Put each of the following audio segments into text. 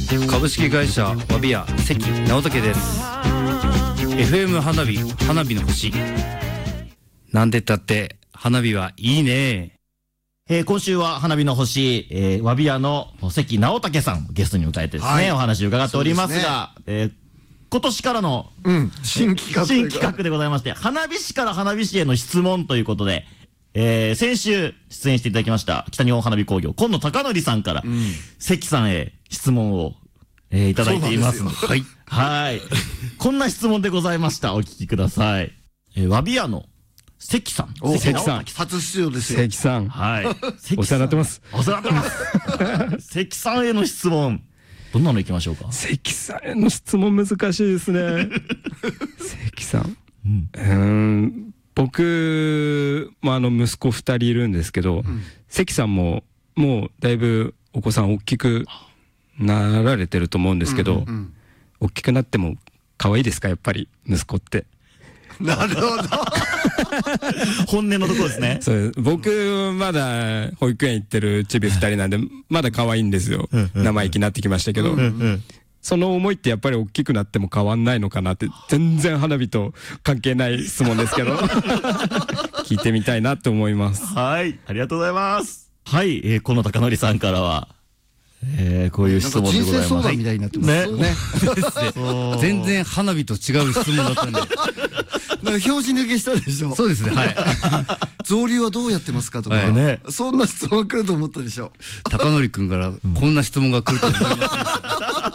株式会社わびや関直武です。 FM 花火、花火の星。なんてったって花火はいいね。 今週は花火の星、わびやの関直武さんをゲストに迎えてですね、お話を伺っておりますが、今年からの、 新企画でございまして、花火師から花火師への質問ということで、先週出演していただきました北日本花火工業今野貴則さんから、関さんへ質問を、いただいています。はい。はい。こんな質問でございました。お聞きください。わびやの関さん。 関さん。初出場ですよ。 関さん。 はい。 お世話になってます。 お世話になってます。関さんへの質問。どんなのいきましょうか。 関さんへの質問難しいですね。関さん。僕も息子2人いるんですけど、関さんももうだいぶお子さん大きくなられてると思うんですけど、大きくなっても可愛いですか、やっぱり息子って。 なるほど。 本音のところですね。 そう僕まだ保育園行ってるちび2人なんでまだ可愛いんですよ。生意気になってきましたけど、その思いってやっぱり大きくなっても変わんないのかなって、全然花火と関係ない質問ですけど聞いてみたいなと思います。 はい、ありがとうございます。はい、この貴則さんからはこういう質問でございます。 人生相談みたいになってますよね。 全然花火と違う質問だったんで表紙抜けしたでしょ。 そうですね。はい。 草履はどうやってますかとか、そんな質問来ると思ったでしょ。 貴則君からこんな質問が来ると思いませんでした。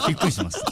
びっくりしました。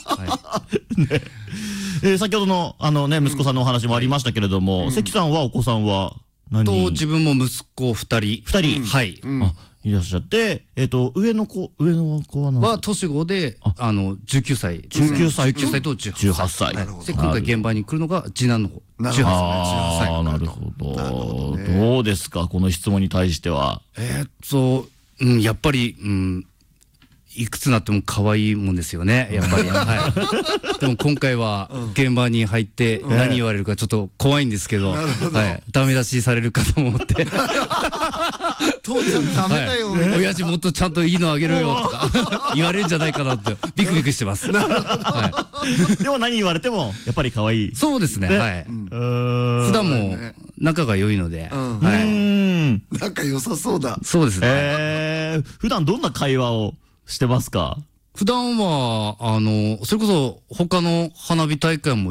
先ほどの息子さんのお話もありましたけれども、関さんはお子さんは何人？ 自分も息子2人。はい。 いらっしゃって、上の子は何？ は年子で、19歳。 19歳と18歳。で、今回現場に来るのが次男の方。18歳。 ああ、なるほど。どうですか、この質問に対しては。 やっぱり、いくつになっても可愛いもんですよね、やっぱり。でも今回は現場に入って何言われるかちょっと怖いんですけど、ダメ出しされるかと思って。 父ちゃんダメだよ。 親父もっとちゃんといいのあげろよとか言われるんじゃないかなってビクビクしてます。 でも何言われてもやっぱり可愛い。 そうですね。はい。普段も仲が良いので。 仲良さそうだ。 そうですね。 普段どんな会話をしてますか？ 普段はそれこそ他の花火大会も